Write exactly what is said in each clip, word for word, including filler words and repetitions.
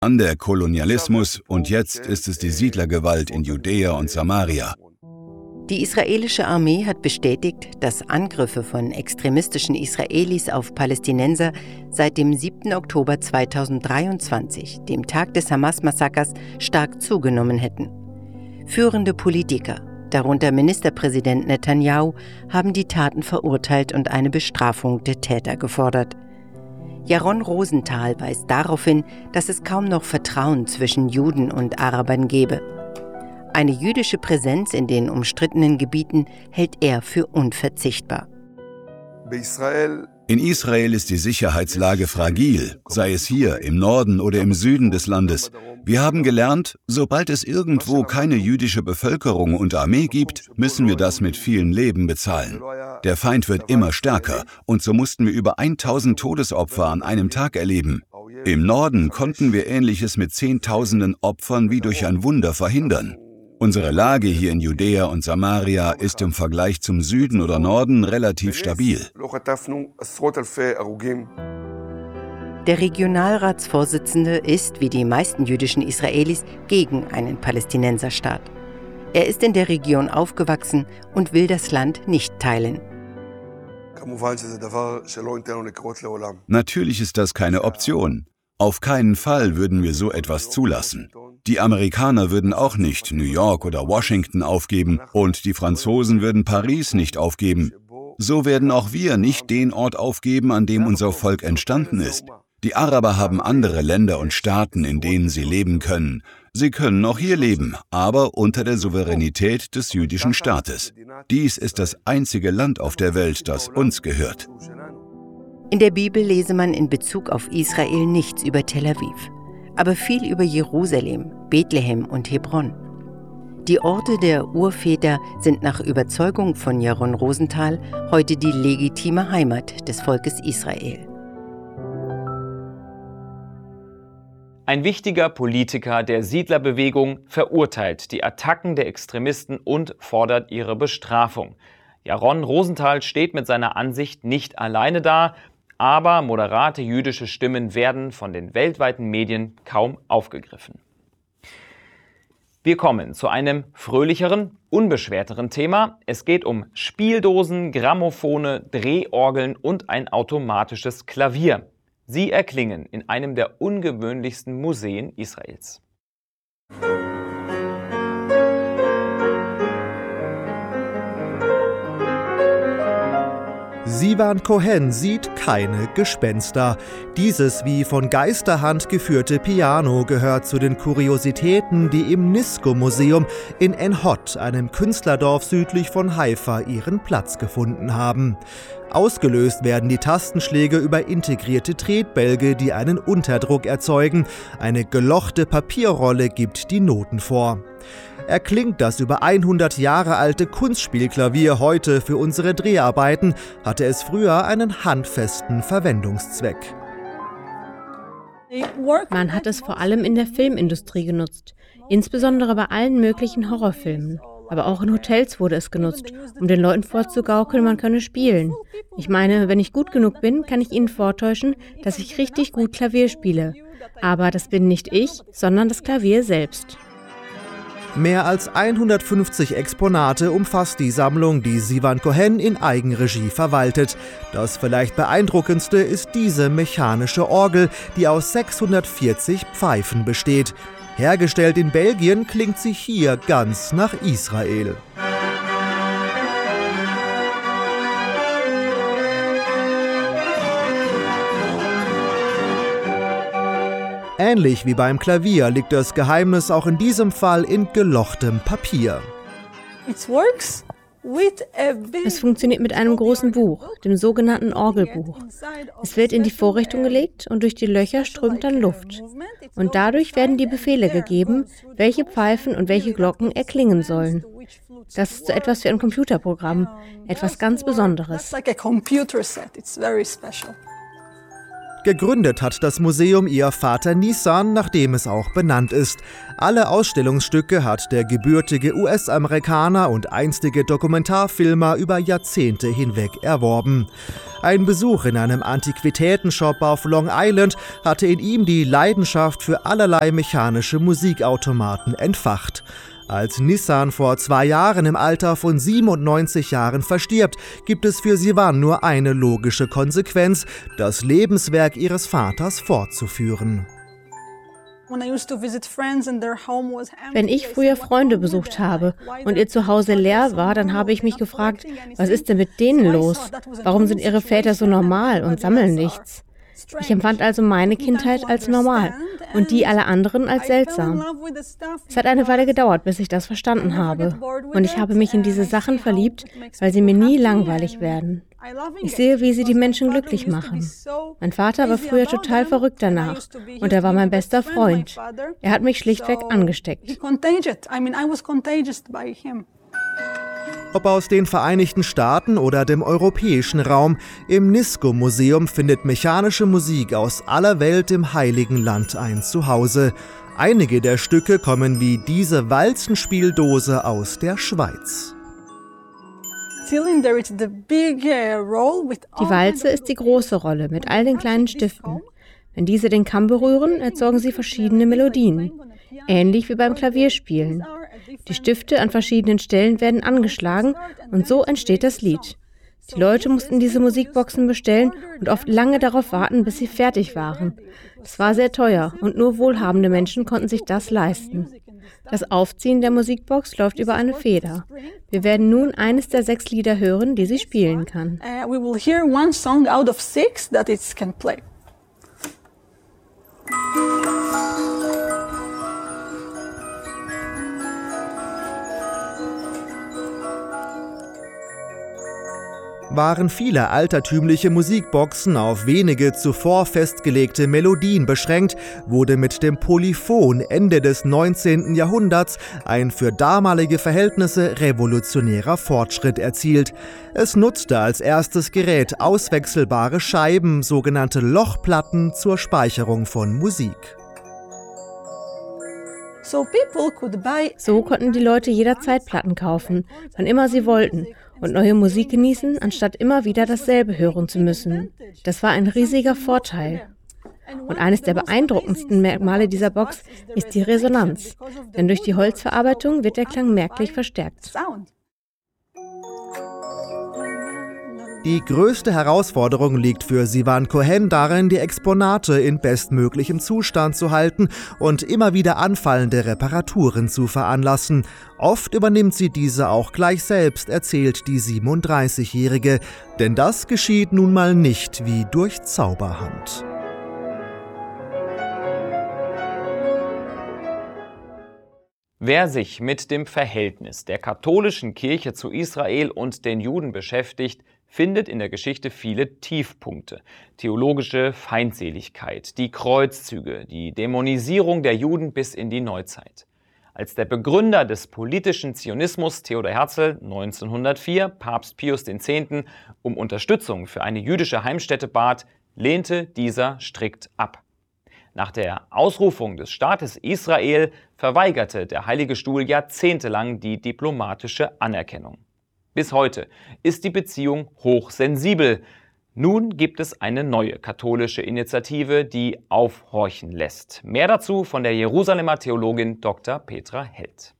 Dann der Kolonialismus und jetzt ist es die Siedlergewalt in Judäa und Samaria. Die israelische Armee hat bestätigt, dass Angriffe von extremistischen Israelis auf Palästinenser seit dem siebten Oktober zweitausenddreiundzwanzig, dem Tag des Hamas-Massakers, stark zugenommen hätten. Führende Politiker, darunter Ministerpräsident Netanyahu, haben die Taten verurteilt und eine Bestrafung der Täter gefordert. Jaron Rosenthal weist darauf hin, dass es kaum noch Vertrauen zwischen Juden und Arabern gebe. Eine jüdische Präsenz in den umstrittenen Gebieten hält er für unverzichtbar. In Israel ist die Sicherheitslage fragil, sei es hier im Norden oder im Süden des Landes. Wir haben gelernt, sobald es irgendwo keine jüdische Bevölkerung und Armee gibt, müssen wir das mit vielen Leben bezahlen. Der Feind wird immer stärker und so mussten wir über tausend Todesopfer an einem Tag erleben. Im Norden konnten wir Ähnliches mit Zehntausenden Opfern wie durch ein Wunder verhindern. Unsere Lage hier in Judäa und Samaria ist im Vergleich zum Süden oder Norden relativ stabil. Der Regionalratsvorsitzende ist, wie die meisten jüdischen Israelis, gegen einen Palästinenserstaat. Er ist in der Region aufgewachsen und will das Land nicht teilen. Natürlich ist das keine Option. Auf keinen Fall würden wir so etwas zulassen. Die Amerikaner würden auch nicht New York oder Washington aufgeben und die Franzosen würden Paris nicht aufgeben. So werden auch wir nicht den Ort aufgeben, an dem unser Volk entstanden ist. Die Araber haben andere Länder und Staaten, in denen sie leben können. Sie können auch hier leben, aber unter der Souveränität des jüdischen Staates. Dies ist das einzige Land auf der Welt, das uns gehört. In der Bibel lese man in Bezug auf Israel nichts über Tel Aviv, aber viel über Jerusalem, Bethlehem und Hebron. Die Orte der Urväter sind nach Überzeugung von Jaron Rosenthal heute die legitime Heimat des Volkes Israel. Ein wichtiger Politiker der Siedlerbewegung verurteilt die Attacken der Extremisten und fordert ihre Bestrafung. Jaron Rosenthal steht mit seiner Ansicht nicht alleine da, aber moderate jüdische Stimmen werden von den weltweiten Medien kaum aufgegriffen. Wir kommen zu einem fröhlicheren, unbeschwerteren Thema. Es geht um Spieldosen, Grammophone, Drehorgeln und ein automatisches Klavier. Sie erklingen in einem der ungewöhnlichsten Museen Israels. Sivan Cohen sieht keine Gespenster. Dieses wie von Geisterhand geführte Piano gehört zu den Kuriositäten, die im Nisko-Museum in En-Hod, einem Künstlerdorf südlich von Haifa, ihren Platz gefunden haben. Ausgelöst werden die Tastenschläge über integrierte Tretbälge, die einen Unterdruck erzeugen. Eine gelochte Papierrolle gibt die Noten vor. Erklingt das über hundert Jahre alte Kunstspielklavier heute für unsere Dreharbeiten, hatte es früher einen handfesten Verwendungszweck. Man hat es vor allem in der Filmindustrie genutzt, insbesondere bei allen möglichen Horrorfilmen. Aber auch in Hotels wurde es genutzt, um den Leuten vorzugaukeln, man könne spielen. Ich meine, wenn ich gut genug bin, kann ich ihnen vortäuschen, dass ich richtig gut Klavier spiele. Aber das bin nicht ich, sondern das Klavier selbst. Mehr als hundertfünfzig Exponate umfasst die Sammlung, die Sivan Cohen in Eigenregie verwaltet. Das vielleicht beeindruckendste ist diese mechanische Orgel, die aus sechshundertvierzig Pfeifen besteht. Hergestellt in Belgien, klingt sie hier ganz nach Israel. Ähnlich wie beim Klavier liegt das Geheimnis auch in diesem Fall in gelochtem Papier. Es funktioniert mit einem großen Buch, dem sogenannten Orgelbuch. Es wird in die Vorrichtung gelegt und durch die Löcher strömt dann Luft. Und dadurch werden die Befehle gegeben, welche Pfeifen und welche Glocken erklingen sollen. Das ist so etwas wie ein Computerprogramm, etwas ganz Besonderes. Gegründet hat das Museum ihr Vater Nissan, nach dem es auch benannt ist. Alle Ausstellungsstücke hat der gebürtige U S-Amerikaner und einstige Dokumentarfilmer über Jahrzehnte hinweg erworben. Ein Besuch in einem Antiquitätenshop auf Long Island hatte in ihm die Leidenschaft für allerlei mechanische Musikautomaten entfacht. Als Nissan vor zwei Jahren im Alter von siebenundneunzig Jahren verstirbt, gibt es für Sivan nur eine logische Konsequenz, das Lebenswerk ihres Vaters fortzuführen. Wenn ich früher Freunde besucht habe und ihr Zuhause leer war, dann habe ich mich gefragt, was ist denn mit denen los? Warum sind ihre Väter so normal und sammeln nichts? Ich empfand also meine Kindheit als normal und die aller anderen als seltsam. Es hat eine Weile gedauert, bis ich das verstanden habe. Und ich habe mich in diese Sachen verliebt, weil sie mir nie langweilig werden. Ich sehe, wie sie die Menschen glücklich machen. Mein Vater war früher total verrückt danach und er war mein bester Freund. Er hat mich schlichtweg angesteckt. Ob aus den Vereinigten Staaten oder dem europäischen Raum, im Nisco-Museum findet mechanische Musik aus aller Welt im Heiligen Land ein Zuhause. Einige der Stücke kommen wie diese Walzenspieldose aus der Schweiz. Die Walze ist die große Rolle mit all den kleinen Stiften. Wenn diese den Kamm berühren, erzeugen sie verschiedene Melodien, ähnlich wie beim Klavierspielen. Die Stifte an verschiedenen Stellen werden angeschlagen und so entsteht das Lied. Die Leute mussten diese Musikboxen bestellen und oft lange darauf warten, bis sie fertig waren. Das war sehr teuer und nur wohlhabende Menschen konnten sich das leisten. Das Aufziehen der Musikbox läuft über eine Feder. Wir werden nun eines der sechs Lieder hören, die sie spielen kann. Uh, we will hear one song out of six that it can play. Waren viele altertümliche Musikboxen auf wenige zuvor festgelegte Melodien beschränkt, wurde mit dem Polyphon Ende des neunzehnten Jahrhunderts ein für damalige Verhältnisse revolutionärer Fortschritt erzielt. Es nutzte als erstes Gerät auswechselbare Scheiben, sogenannte Lochplatten, zur Speicherung von Musik. So konnten die Leute jederzeit Platten kaufen, wann immer sie wollten, und neue Musik genießen, anstatt immer wieder dasselbe hören zu müssen. Das war ein riesiger Vorteil. Und eines der beeindruckendsten Merkmale dieser Box ist die Resonanz, denn durch die Holzverarbeitung wird der Klang merklich verstärkt. Die größte Herausforderung liegt für Sivan Cohen darin, die Exponate in bestmöglichem Zustand zu halten und immer wieder anfallende Reparaturen zu veranlassen. Oft übernimmt sie diese auch gleich selbst, erzählt die siebenunddreißigjährige. Denn das geschieht nun mal nicht wie durch Zauberhand. Wer sich mit dem Verhältnis der katholischen Kirche zu Israel und den Juden beschäftigt, findet in der Geschichte viele Tiefpunkte. Theologische Feindseligkeit, die Kreuzzüge, die Dämonisierung der Juden bis in die Neuzeit. Als der Begründer des politischen Zionismus, Theodor Herzl, neunzehnhundertvier Papst Pius X. um Unterstützung für eine jüdische Heimstätte bat, lehnte dieser strikt ab. Nach der Ausrufung des Staates Israel verweigerte der Heilige Stuhl jahrzehntelang die diplomatische Anerkennung. Bis heute ist die Beziehung hochsensibel. Nun gibt es eine neue katholische Initiative, die aufhorchen lässt. Mehr dazu von der Jerusalemer Theologin Doktor Petra Held.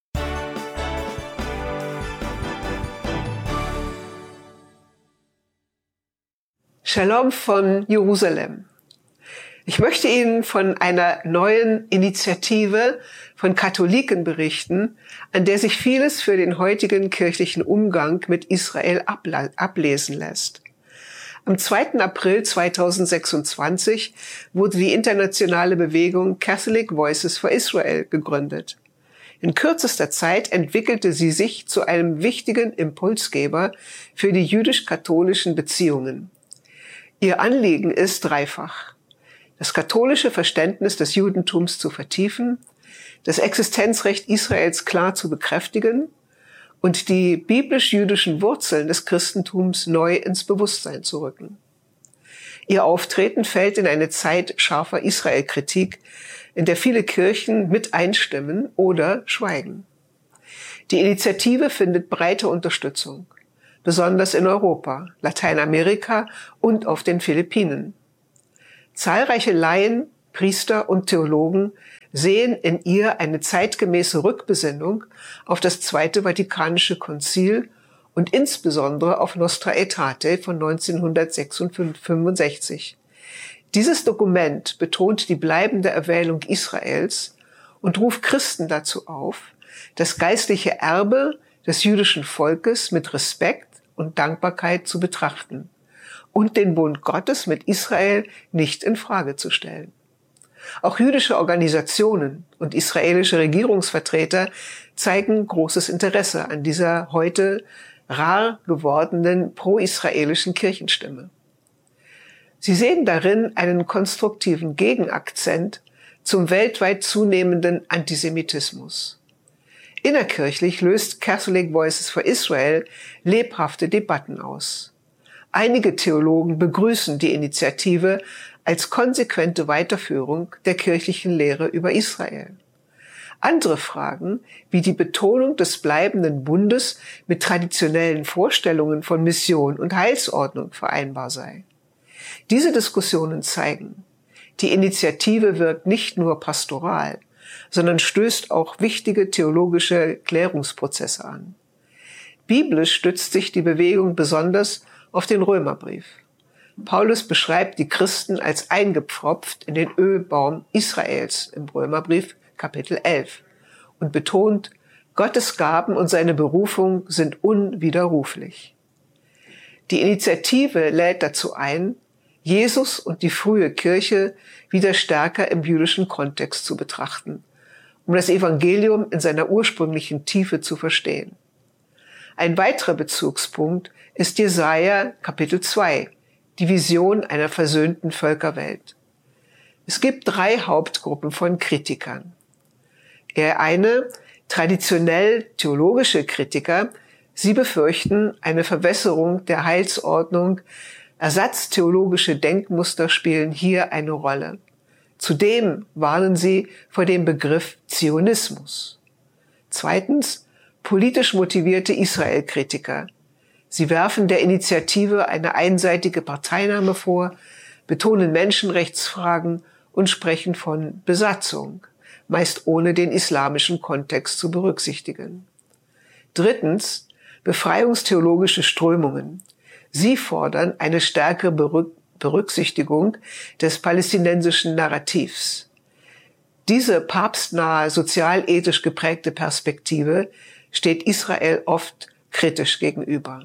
Shalom von Jerusalem. Ich möchte Ihnen von einer neuen Initiative von Katholiken berichten, an der sich vieles für den heutigen kirchlichen Umgang mit Israel ablesen lässt. Am zweiten April zweitausendsechsundzwanzig wurde die internationale Bewegung Catholic Voices for Israel gegründet. In kürzester Zeit entwickelte sie sich zu einem wichtigen Impulsgeber für die jüdisch-katholischen Beziehungen. Ihr Anliegen ist dreifach: das katholische Verständnis des Judentums zu vertiefen, das Existenzrecht Israels klar zu bekräftigen und die biblisch-jüdischen Wurzeln des Christentums neu ins Bewusstsein zu rücken. Ihr Auftreten fällt in eine Zeit scharfer Israel-Kritik, in der viele Kirchen mit einstimmen oder schweigen. Die Initiative findet breite Unterstützung, besonders in Europa, Lateinamerika und auf den Philippinen. Zahlreiche Laien, Priester und Theologen sehen in ihr eine zeitgemäße Rückbesinnung auf das Zweite Vatikanische Konzil und insbesondere auf Nostra Aetate von neunzehnhundertfünfundsechzig. Dieses Dokument betont die bleibende Erwählung Israels und ruft Christen dazu auf, das geistliche Erbe des jüdischen Volkes mit Respekt und Dankbarkeit zu betrachten und den Bund Gottes mit Israel nicht in Frage zu stellen. Auch jüdische Organisationen und israelische Regierungsvertreter zeigen großes Interesse an dieser heute rar gewordenen pro-israelischen Kirchenstimme. Sie sehen darin einen konstruktiven Gegenakzent zum weltweit zunehmenden Antisemitismus. Innerkirchlich löst Catholic Voices for Israel lebhafte Debatten aus. Einige Theologen begrüßen die Initiative als konsequente Weiterführung der kirchlichen Lehre über Israel. Andere fragen, wie die Betonung des bleibenden Bundes mit traditionellen Vorstellungen von Mission und Heilsordnung vereinbar sei. Diese Diskussionen zeigen, die Initiative wirkt nicht nur pastoral, sondern stößt auch wichtige theologische Klärungsprozesse an. Biblisch stützt sich die Bewegung besonders auf den Römerbrief. Paulus beschreibt die Christen als eingepfropft in den Ölbaum Israels im Römerbrief Kapitel elf und betont, Gottes Gaben und seine Berufung sind unwiderruflich. Die Initiative lädt dazu ein, Jesus und die frühe Kirche wieder stärker im jüdischen Kontext zu betrachten, um das Evangelium in seiner ursprünglichen Tiefe zu verstehen. Ein weiterer Bezugspunkt ist Jesaja Kapitel zwei, die Vision einer versöhnten Völkerwelt. Es gibt drei Hauptgruppen von Kritikern. Der eine, traditionell theologische Kritiker, sie befürchten eine Verwässerung der Heilsordnung. Ersatztheologische Denkmuster spielen hier eine Rolle. Zudem warnen sie vor dem Begriff Zionismus. Zweitens, politisch motivierte Israel-Kritiker. Sie werfen der Initiative eine einseitige Parteinahme vor, betonen Menschenrechtsfragen und sprechen von Besatzung, meist ohne den islamischen Kontext zu berücksichtigen. Drittens, befreiungstheologische Strömungen. Sie fordern eine stärkere Berücksichtigung des palästinensischen Narrativs. Diese papstnahe, sozialethisch geprägte Perspektive steht Israel oft kritisch gegenüber.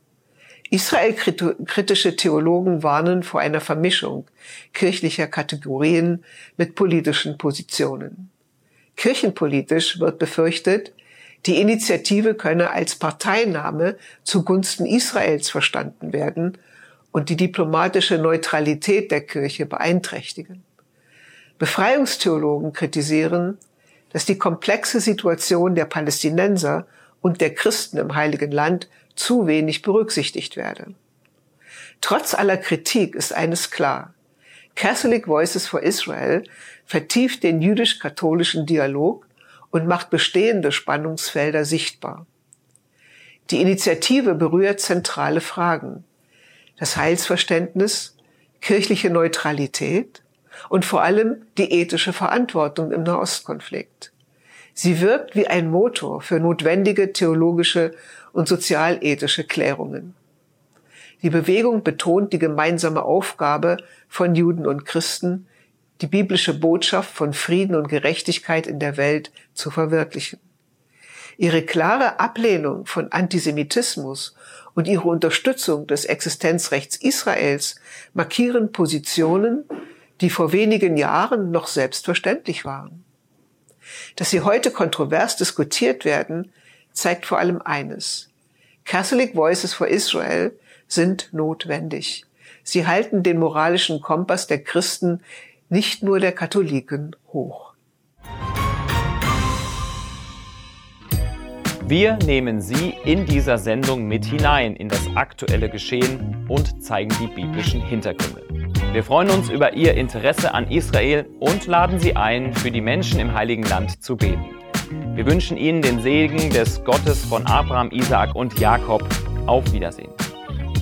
Israel-kritische Theologen warnen vor einer Vermischung kirchlicher Kategorien mit politischen Positionen. Kirchenpolitisch wird befürchtet, die Initiative könne als Parteinahme zugunsten Israels verstanden werden und die diplomatische Neutralität der Kirche beeinträchtigen. Befreiungstheologen kritisieren, dass die komplexe Situation der Palästinenser und der Christen im Heiligen Land zu wenig berücksichtigt werde. Trotz aller Kritik ist eines klar: Catholic Voices for Israel vertieft den jüdisch-katholischen Dialog und macht bestehende Spannungsfelder sichtbar. Die Initiative berührt zentrale Fragen: das Heilsverständnis, kirchliche Neutralität und vor allem die ethische Verantwortung im Nahostkonflikt. Sie wirkt wie ein Motor für notwendige theologische und sozialethische Klärungen. Die Bewegung betont die gemeinsame Aufgabe von Juden und Christen, die biblische Botschaft von Frieden und Gerechtigkeit in der Welt zu verwirklichen. Ihre klare Ablehnung von Antisemitismus und ihre Unterstützung des Existenzrechts Israels markieren Positionen, die vor wenigen Jahren noch selbstverständlich waren. Dass sie heute kontrovers diskutiert werden, zeigt vor allem eines: Catholic Voices for Israel sind notwendig. Sie halten den moralischen Kompass der Christen, nicht nur der Katholiken, hoch. Wir nehmen Sie in dieser Sendung mit hinein in das aktuelle Geschehen und zeigen die biblischen Hintergründe. Wir freuen uns über Ihr Interesse an Israel und laden Sie ein, für die Menschen im Heiligen Land zu beten. Wir wünschen Ihnen den Segen des Gottes von Abraham, Isaak und Jakob. Auf Wiedersehen.